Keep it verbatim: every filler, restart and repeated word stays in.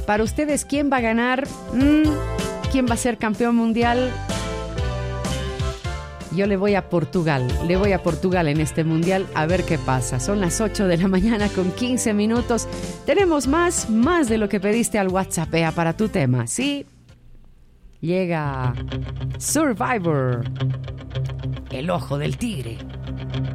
Para ustedes, ¿quién va a ganar? ¿Mm? ¿Quién va a ser campeón mundial? Yo le voy a Portugal, le voy a Portugal en este mundial, a ver qué pasa. Son las ocho de la mañana con quince minutos. Tenemos más, más de lo que pediste al WhatsApp, Ea, para tu tema, ¿sí? Llega Survivor, el ojo del tigre.